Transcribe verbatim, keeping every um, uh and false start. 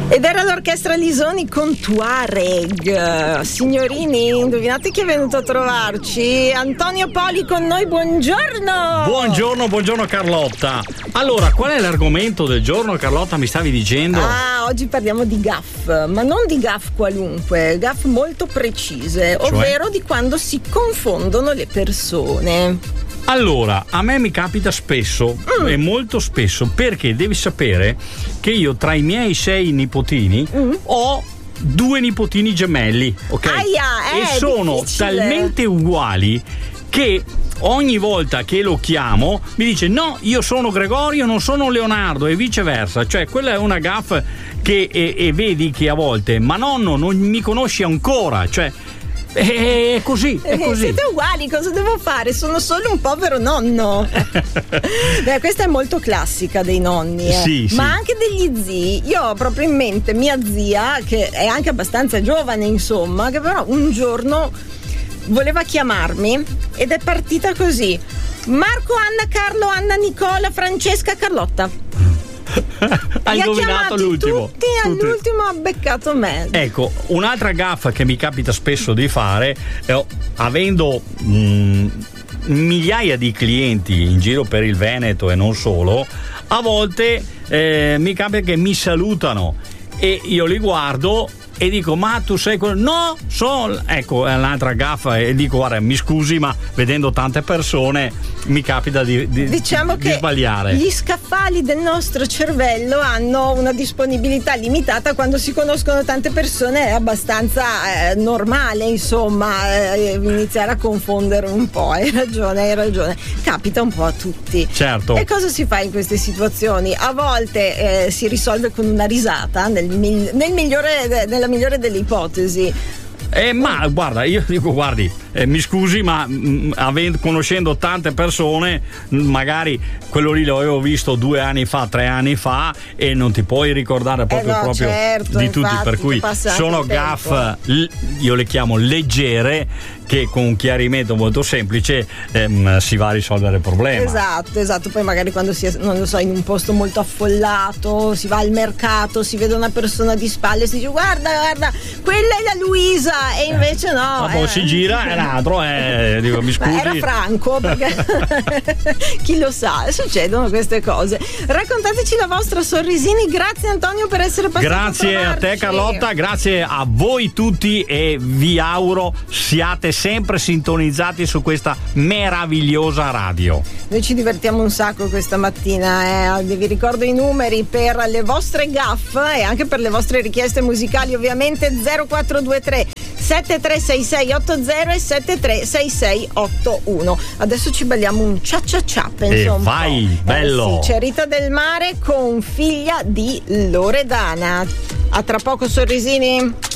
Ed era l'orchestra Lisoni con Tuareg. Signorini, indovinate chi è venuto a trovarci? Antonio Poli con noi, buongiorno! Buongiorno, buongiorno Carlotta. Allora, qual è l'argomento del giorno, Carlotta, mi stavi dicendo? Ah, oggi parliamo di gaff, ma non di gaff qualunque, gaff molto precise, Cioè? ovvero di quando si confondono le persone. Allora, a me mi capita spesso, mm. e molto spesso, perché devi sapere che io tra i miei sei nipotini mm. ho due nipotini gemelli, ok? Aia, e sono difficile. talmente uguali che ogni volta che lo chiamo mi dice no, io sono Gregorio, non sono Leonardo, e viceversa. Cioè, quella è una gaffa che e, e vedi che a volte, ma nonno, non mi conosci ancora, cioè è così, è così. Siete uguali, cosa devo fare? Sono solo un povero nonno. Beh, questa è molto classica dei nonni, eh. Sì, ma sì. anche degli zii. Io ho proprio in mente mia zia, che è anche abbastanza giovane, insomma, che però un giorno voleva chiamarmi ed è partita così: Marco, Anna, Carlo, Anna, Nicola, Francesca, Carlotta. Hai indovinato l'ultimo. Tutti, all'ultimo ha beccato me. Ecco, un'altra gaffa che mi capita spesso di fare, eh, avendo mh, migliaia di clienti in giro per il Veneto e non solo, a volte eh, mi capita che mi salutano e io li guardo e dico: ma tu sei quello? No, sono. Ecco, è un'altra gaffa, e dico: guarda, mi scusi, ma vedendo tante persone mi capita di, di, diciamo di che sbagliare. Gli scaffali del nostro cervello hanno una disponibilità limitata. Quando si conoscono tante persone è abbastanza eh, normale, insomma, eh, iniziare a confondere un po'. Hai ragione, hai ragione. Capita un po' a tutti. Certo. E cosa si fa in queste situazioni? A volte eh, si risolve con una risata, nel, nel migliore, nella migliore delle ipotesi. Eh, ma guarda, io dico: guardi, eh, mi scusi, ma mh, avendo, conoscendo tante persone, mh, magari quello lì lo avevo visto due anni fa, tre anni fa, e non ti puoi ricordare proprio, eh no, proprio certo, di infatti, tutti, per cui sono gaff, io le chiamo leggere, che con un chiarimento molto semplice ehm, si va a risolvere il problema. Esatto, esatto. Poi magari quando si è, non lo so, in un posto molto affollato, si va al mercato, si vede una persona di spalle e si dice: guarda, guarda, quella è la Luisa, e invece no. Ma poi eh. si gira e l'altro è, dico, mi scusi. Ma era Franco, perché chi lo sa, succedono queste cose. Raccontateci la vostra, Sorrisini. Grazie Antonio per essere passato. Grazie a, a te Carlotta, grazie a voi tutti, e vi auguro siate sempre sintonizzati su questa meravigliosa radio. Noi ci divertiamo un sacco questa mattina, eh. Vi ricordo i numeri per le vostre gaff e anche per le vostre richieste musicali, ovviamente: zero quattro due tre sette tre sei sei otto zero e sette tre sei sei otto uno. Adesso ci balliamo un cia cia cia, penso. E vai, bello. Eh sì, c'è Rita Del Mare con Figlia di Loredana. A tra poco, Sorrisini.